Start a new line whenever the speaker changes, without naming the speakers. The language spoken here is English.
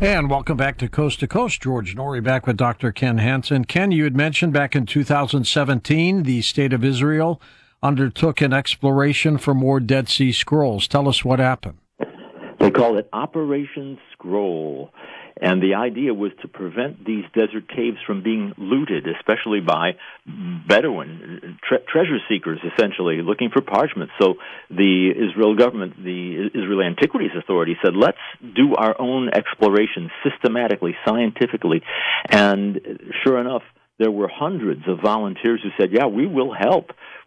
And welcome back to Coast. George Norrie back with Dr. Ken Hansen. Ken, you had mentioned back in 2017, the State of Israel undertook an exploration for more Dead Sea Scrolls. Tell us what happened.
They call it Operation Scroll. And the idea was to prevent these desert caves from being looted, especially by Bedouin treasure seekers, essentially, looking for parchments. So the Israel government, the Israel Antiquities Authority, said, let's do our own exploration systematically, scientifically. And sure enough, there were hundreds of volunteers who said, yeah, we will help.